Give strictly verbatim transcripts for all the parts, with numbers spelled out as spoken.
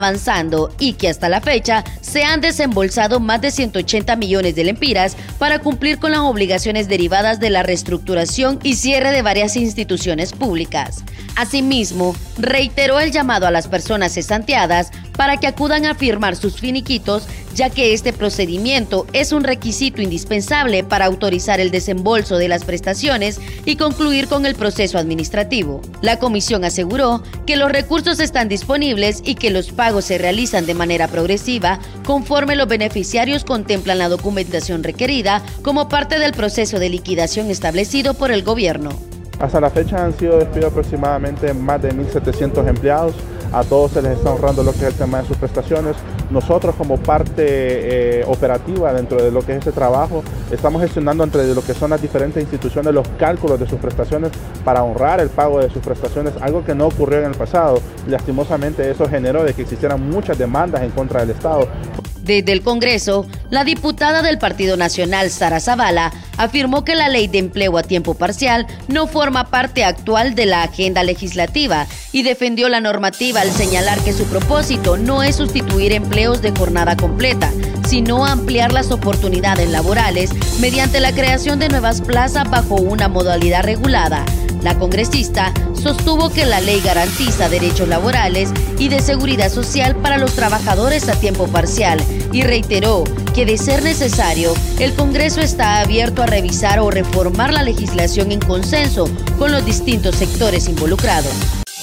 avanzando y que hasta la fecha se han desembolsado más de ciento ochenta millones de lempiras para cumplir con las obligaciones derivadas de la reestructuración y cierre de varias instituciones públicas. Asimismo, reiteró el llamado a las personas cesanteadas para que acudan a firmar sus finiquitos, ya que este procedimiento es un requisito indispensable para autorizar el desembolso de las prestaciones y concluir con el proceso administrativo. La comisión aseguró que los recursos están disponibles y que los pagos se realizan de manera progresiva conforme los beneficiarios contemplan la documentación requerida como parte del proceso de liquidación establecido por el gobierno. Hasta la fecha han sido despedidos aproximadamente más de mil setecientos empleados. A todos se les está honrando lo que es el tema de sus prestaciones. Nosotros, como parte eh, operativa dentro de lo que es este trabajo, estamos gestionando entre lo que son las diferentes instituciones los cálculos de sus prestaciones para honrar el pago de sus prestaciones, algo que no ocurrió en el pasado. Lastimosamente eso generó de que existieran muchas demandas en contra del Estado. Desde el Congreso, la diputada del Partido Nacional, Sara Zavala, afirmó que la ley de empleo a tiempo parcial no forma parte actual de la agenda legislativa y defendió la normativa al señalar que su propósito no es sustituir empleos de jornada completa, sino ampliar las oportunidades laborales mediante la creación de nuevas plazas bajo una modalidad regulada. La congresista sostuvo que la ley garantiza derechos laborales y de seguridad social para los trabajadores a tiempo parcial y reiteró que, de ser necesario, el Congreso está abierto a revisar o reformar la legislación en consenso con los distintos sectores involucrados.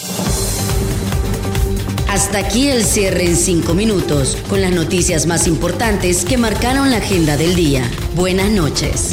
Hasta aquí el cierre en cinco minutos, con las noticias más importantes que marcaron la agenda del día. Buenas noches.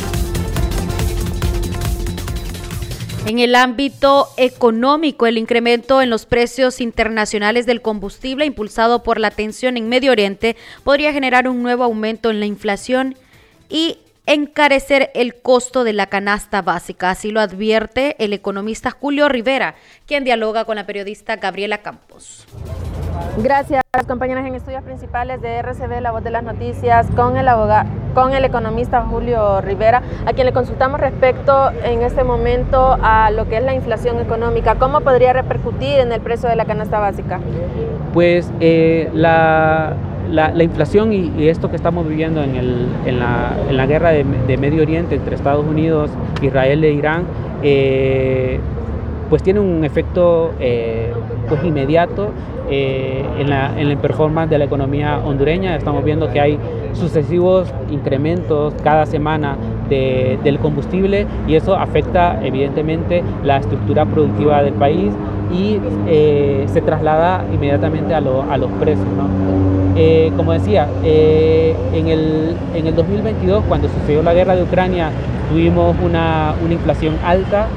En el ámbito económico, el incremento en los precios internacionales del combustible impulsado por la tensión en Medio Oriente podría generar un nuevo aumento en la inflación y encarecer el costo de la canasta básica. Así lo advierte el economista Julio Rivera, quien dialoga con la periodista Gabriela Campos. Gracias, compañeras. En estudios principales de R C B, La Voz de las Noticias, con el abogado, con el economista Julio Rivera, a quien le consultamos respecto en este momento a lo que es la inflación económica. ¿Cómo podría repercutir en el precio de la canasta básica? Pues eh, la, la, la inflación y, y esto que estamos viviendo en, el, en, la, en la guerra de, de Medio Oriente entre Estados Unidos, Israel e Irán, eh, pues tiene un efecto eh, pues inmediato eh, en, la, en la performance de la economía hondureña. Estamos viendo que hay sucesivos incrementos cada semana de, del combustible y eso afecta evidentemente la estructura productiva del país y eh, se traslada inmediatamente a, lo, a los precios, ¿no? Eh, como decía, eh, en, el, en el dos mil veintidós, cuando sucedió la guerra de Ucrania, tuvimos una, una inflación alta,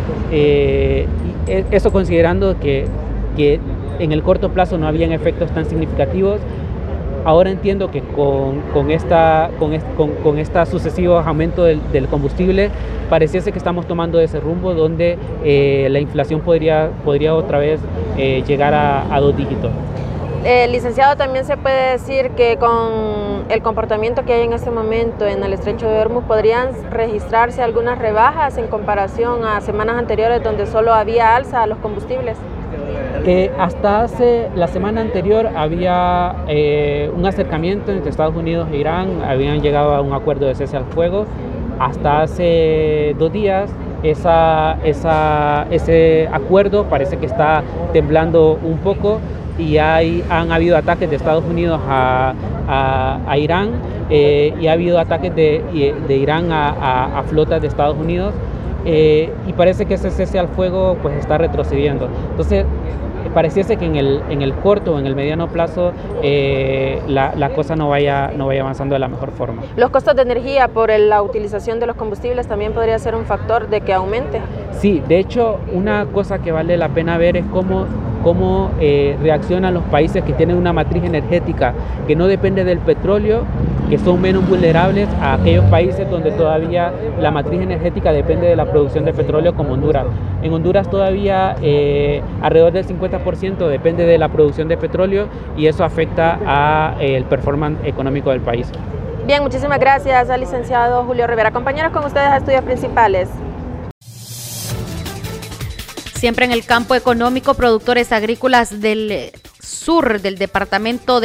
eh, y eso considerando que, que en el corto plazo no habían efectos tan significativos. Ahora entiendo que con, con, esta, con, est, con, con este sucesivo aumento del, del combustible, pareciese que estamos tomando ese rumbo donde eh, la inflación podría, podría otra vez eh, llegar a, a dos dígitos. Eh, licenciado, también se puede decir que con el comportamiento que hay en este momento en el estrecho de Hormuz podrían registrarse algunas rebajas en comparación a semanas anteriores donde solo había alza a los combustibles. Eh, hasta hace la semana anterior había eh, un acercamiento entre Estados Unidos e Irán, habían llegado a un acuerdo de cese al fuego. Hasta hace dos días esa, esa, ese acuerdo parece que está temblando un poco y hay, han habido ataques de Estados Unidos a, a, a Irán eh, y ha habido ataques de, de Irán a, a, a flotas de Estados Unidos eh, y parece que ese cese al fuego pues está retrocediendo. Entonces pareciese que en el, en el corto o en el mediano plazo eh, la, la cosa no vaya, no vaya avanzando de la mejor forma. ¿Los costos de energía por la utilización de los combustibles también podría ser un factor de que aumente? Sí, de hecho una cosa que vale la pena ver es cómo cómo eh, reaccionan los países que tienen una matriz energética que no depende del petróleo, que son menos vulnerables a aquellos países donde todavía la matriz energética depende de la producción de petróleo, como Honduras. En Honduras todavía eh, alrededor del cincuenta por ciento depende de la producción de petróleo y eso afecta al eh, performance económico del país. Bien, muchísimas gracias al licenciado Julio Rivera. Compañeros, con ustedes a estudios principales. Siempre en el campo económico, productores agrícolas del sur del departamento de